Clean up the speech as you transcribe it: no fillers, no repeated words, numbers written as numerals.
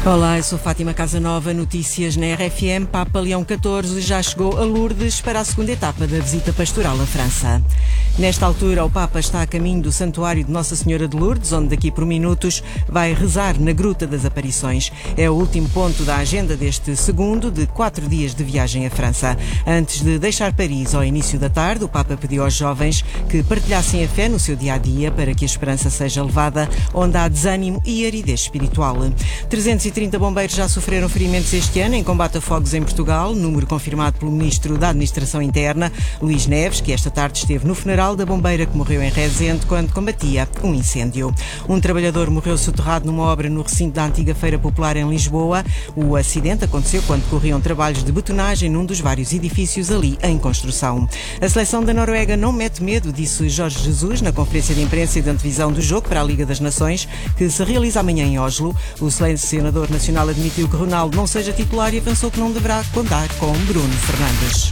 Olá, eu sou Fátima Casanova, notícias na RFM. Papa Leão XIV já chegou a Lourdes para a segunda etapa da visita pastoral à França. Nesta altura, o Papa está a caminho do Santuário de Nossa Senhora de Lourdes, onde daqui por minutos vai rezar na Gruta das Aparições. É o último ponto da agenda deste segundo de 4 dias de viagem à França. Antes de deixar Paris ao início da tarde, o Papa pediu aos jovens que partilhassem a fé no seu dia-a-dia para que a esperança seja levada onde há desânimo e aridez espiritual. 330 bombeiros já sofreram ferimentos este ano em combate a fogos em Portugal, número confirmado pelo Ministro da Administração Interna, Luís Neves, que esta tarde esteve no funeral da bombeira que morreu em Rezende quando combatia um incêndio. Um trabalhador morreu soterrado numa obra no recinto da antiga Feira Popular em Lisboa. O acidente aconteceu quando corriam trabalhos de betonagem num dos vários edifícios ali em construção. A seleção da Noruega não mete medo, disse Jorge Jesus na conferência de imprensa e de antevisão do jogo para a Liga das Nações, que se realiza amanhã em Oslo. O selecionador nacional admitiu que Ronaldo não seja titular e avançou que não deverá contar com Bruno Fernandes.